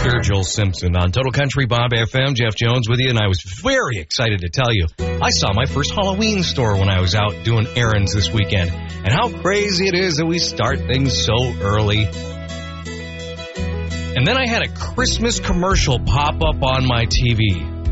Mr. Joel Simpson on Total Country Bob FM. Jeff Jones with you, and I was very excited to tell you I saw my first Halloween store when I was out doing errands this weekend. And how crazy it is that we start things so early. And then I had a Christmas commercial pop up on my TV.